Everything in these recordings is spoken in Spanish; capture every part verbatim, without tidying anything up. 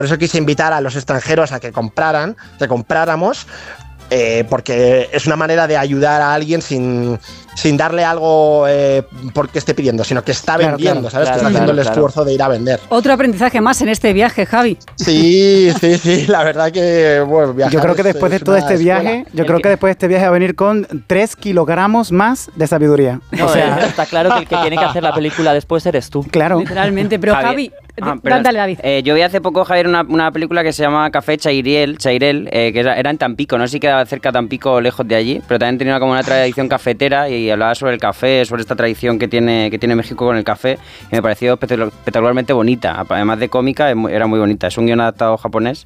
Por eso quise invitar a los extranjeros a que compraran, que compráramos, eh, porque es una manera de ayudar a alguien sin, sin darle algo eh, porque esté pidiendo, sino que está claro, vendiendo, claro, ¿sabes? Claro, que está claro, haciendo el claro. esfuerzo de ir a vender. Otro aprendizaje más en este viaje, Javi. Sí, sí, sí, la verdad que, bueno, viajar Yo creo que es- después de es todo una este escuela. viaje, yo creo que después de este viaje va a venir con tres kilogramos más de sabiduría. No, o sea, eh, está claro que el que tiene que hacer la película después eres tú. claro. Literalmente. Pero Javi, Ah, d- perdón. dale, David. Eh, yo vi hace poco, Javier, una, una película que se llama Café Chairel, Chairel eh, que era, era en Tampico, no sé si quedaba cerca de Tampico o lejos de allí, pero también tenía como una tradición cafetera y hablaba sobre el café, sobre esta tradición que tiene, que tiene México con el café, y me pareció espectacular- espectacularmente bonita, además de cómica, es muy- era muy bonita, es un guion adaptado japonés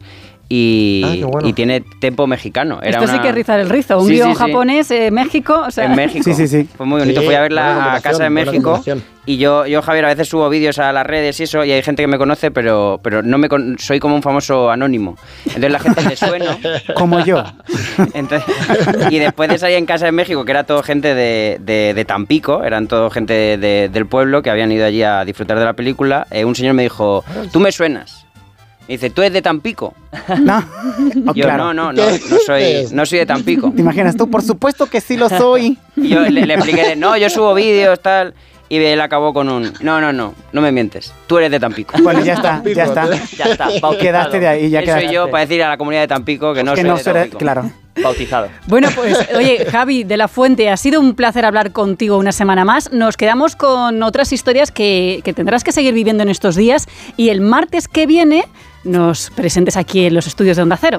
y, Ah, qué bueno. y tiene tempo mexicano. Era Esto sí una- que es rizar el rizo. Un Sí, guión sí, sí. japonés, eh, México. O sea, En México. Sí, sí, sí. Fue muy bonito. Sí, Fui a buena verla a combinación, casa de buena México. combinación. Y yo, yo, Javier, a veces subo vídeos a las redes y eso, y hay gente que me conoce, pero, pero no me con- soy como un famoso anónimo. Entonces la gente le sueno. Como yo. Entonces, y después de salir en casa de México, que era todo gente de, de, de Tampico, eran todo gente de- del pueblo que habían ido allí a disfrutar de la película, eh, un señor me dijo, tú me suenas. Me dice, ¿tú eres de Tampico? No. Oh, Y yo, claro. no, no, no, no soy, no soy de Tampico. ¿Te imaginas tú? Por supuesto que sí lo soy. Y yo le, le expliqué, no, yo subo vídeos, tal. Y él acabó con un, no, no, no, no me mientes, tú eres de Tampico. Bueno, ya está, ya está. Ya está, bautizado. Quedaste de ahí, ya Eso soy quedaste. yo para decir a la comunidad de Tampico que no que soy no de será, Tampico. claro. Bautizado. Bueno, pues, oye, Javi de la Fuente, ha sido un placer hablar contigo una semana más. Nos quedamos con otras historias que, que tendrás que seguir viviendo en estos días y el martes que viene nos presentes aquí en los estudios de Onda Cero.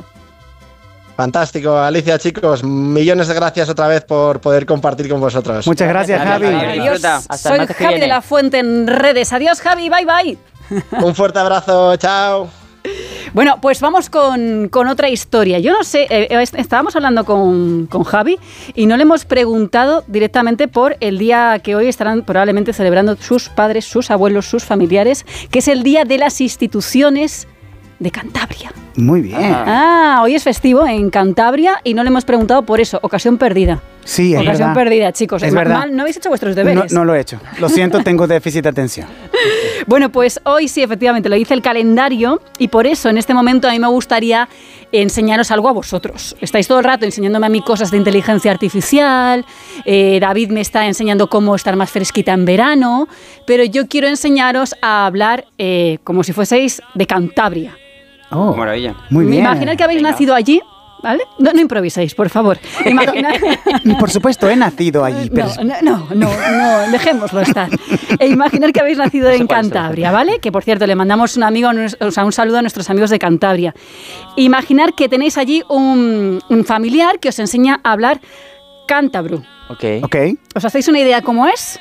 Fantástico, Alicia, chicos, millones de gracias otra vez por poder compartir con vosotros. Muchas gracias, Gracias, Javi. Javi. Adiós, Disfruta. Hasta el soy martes que Javi de viene. la Fuente en redes. Adiós, Javi, bye, bye. Un fuerte abrazo, chao. Bueno, pues vamos con, con otra historia. Yo no sé, eh, eh, estábamos hablando con, con Javi y no le hemos preguntado directamente por el día que hoy estarán probablemente celebrando sus padres, sus abuelos, sus familiares, que es el Día de las Instituciones de Cantabria. Muy bien. Ah, hoy es festivo en Cantabria y no le hemos preguntado por eso. Ocasión perdida. Sí, es Ocasión verdad. perdida, chicos. Es Ma- verdad. mal, no habéis hecho vuestros No, deberes. no lo he hecho. Lo siento, tengo déficit de atención. Bueno, pues hoy sí, efectivamente, lo dice el calendario y por eso en este momento a mí me gustaría enseñaros algo a vosotros. Estáis todo el rato enseñándome a mí cosas de inteligencia artificial, eh, David me está enseñando cómo estar más fresquita en verano, pero yo quiero enseñaros a hablar eh, como si fueseis de Cantabria. Oh, Maravilla. muy bien. Imaginar que habéis Venga. nacido allí, ¿vale? No, no improviséis, por favor. Imaginar... Por supuesto, he nacido allí. Pero... No, no, no, no, dejémoslo estar. E imaginar que habéis nacido en Cantabria, ¿vale? Que por cierto, le mandamos un amigo, o sea, un saludo a nuestros amigos de Cantabria. Imaginar que tenéis allí un, un familiar que os enseña a hablar cántabro. Ok. Ok. ¿Os hacéis una idea cómo es?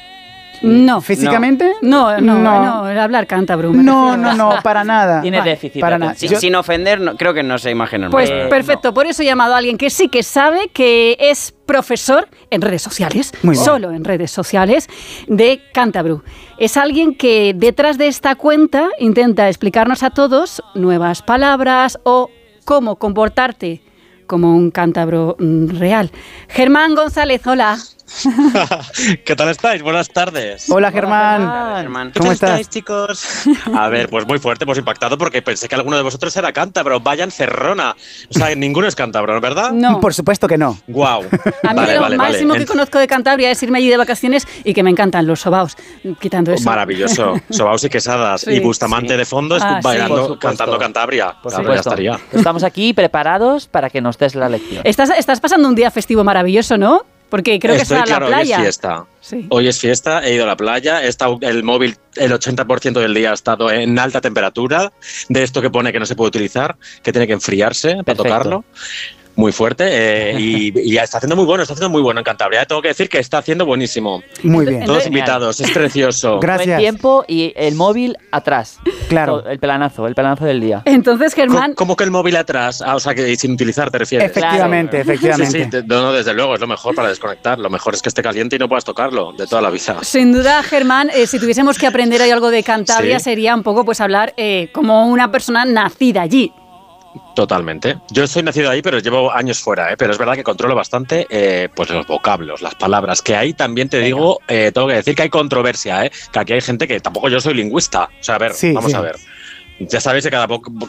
No. ¿Físicamente? No, no, no, No. el hablar cántabro. me No, refiero. no, no, para nada. Tiene Vale, déficit. para de nada. Sí, atención. Yo- sin ofender, no- creo que no se imaginan. Pues Eh, perfecto, por eso he llamado a alguien que sí que sabe, que es profesor en redes sociales, Muy bien. solo en redes sociales, de Cántabro. Es alguien que detrás de esta cuenta intenta explicarnos a todos nuevas palabras o cómo comportarte como un cántabro mm, real. Germán González, hola. ¿Qué tal estáis? Buenas tardes. Hola, Germán. Germán. ¿Qué ¿Cómo tal estás? estáis, chicos? A ver, pues muy fuerte, hemos impactado porque pensé que alguno de vosotros era cántabro. Vaya encerrona. O sea, ninguno es cántabro, ¿verdad? No. Por supuesto que no. Guau. A mí lo máximo que conozco de Cantabria es irme allí de vacaciones y que me encantan los sobaos, quitando eso. Maravilloso. Sobaos y quesadas. Sí. Y Bustamante Sí. de fondo Ah, sí. bailando, Por supuesto. cantando Cantabria. Por Claro, ya supuesto. estaría. Estamos aquí preparados para que nos des la lección. Estás, estás pasando un día festivo maravilloso, ¿no? Porque creo que Estoy, está claro, la hoy playa. es fiesta. Sí. Hoy es fiesta, he ido a la playa, he estado el móvil el ochenta por ciento del día ha estado en alta temperatura, de esto que pone que no se puede utilizar, que tiene que enfriarse para Perfecto. tocarlo. Muy fuerte eh, y, y está haciendo muy bueno, está haciendo muy bueno en Cantabria. Tengo que decir que está haciendo buenísimo. Muy bien. Todos Entonces- invitados, es precioso. Gracias. Buen tiempo y el móvil atrás. Claro. El pelanazo, el pelanazo del día. Entonces, Germán, Co- ¿Cómo que el móvil atrás? Ah, o sea, que sin utilizar te refieres. Efectivamente, Claro. efectivamente. Sí, sí, de- no, no, desde luego, es lo mejor para desconectar. Lo mejor es que esté caliente y no puedas tocarlo de toda la vida. sin duda, Germán, eh, si tuviésemos que aprender hoy algo de Cantabria, Sí. sería un poco pues hablar eh, como una persona nacida allí. Totalmente. Yo soy nacido ahí, pero llevo años fuera, ¿eh? Pero es verdad que controlo bastante eh, pues los vocablos, las palabras, que ahí también te digo, eh, tengo que decir que hay controversia, ¿eh? Que aquí hay gente que tampoco yo soy lingüista. O sea, a ver, Sí, vamos sí. a ver. Ya sabéis que cada, po-